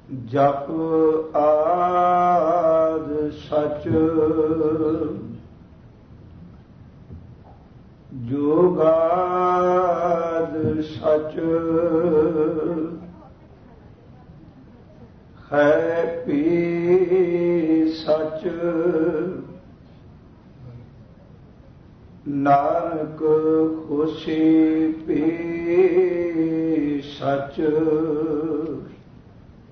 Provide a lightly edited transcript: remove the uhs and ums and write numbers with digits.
ਜਪ ਆਦ ਸਚ ਜੋਗਾਦ ਸਚ ਹੈ ਪੀ ਸਚ ਨਾਨਕ ਖੁਸ਼ੀ ਪੀ ਸਚ